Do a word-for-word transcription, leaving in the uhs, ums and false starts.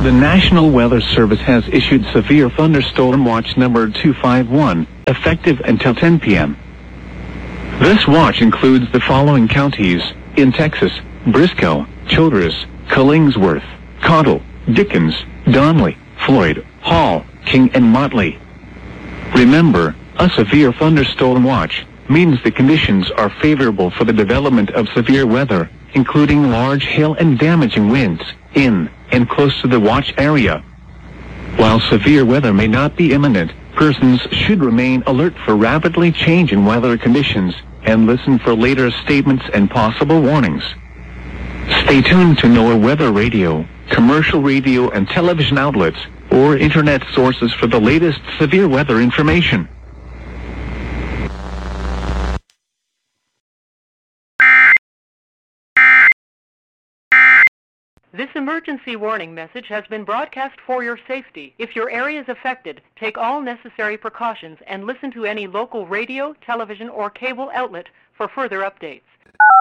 The National Weather Service has issued Severe Thunderstorm Watch number two five one, effective until ten p m This watch includes the following counties in Texas: Briscoe, Childress, Collingsworth, Cottle, Dickens, Donley, Floyd, Hall, King, and Motley. Remember, a severe thunderstorm watch means the conditions are favorable for the development of severe weather, including large hail and damaging winds, in and close to the watch area. While severe weather may not be imminent, persons should remain alert for rapidly changing weather conditions and listen for later statements and possible warnings. Stay tuned to NOAA Weather Radio, commercial radio and television outlets, or internet sources for the latest severe weather information. This emergency warning message has been broadcast for your safety. If your area is affected, take all necessary precautions and listen to any local radio, television, or cable outlet for further updates.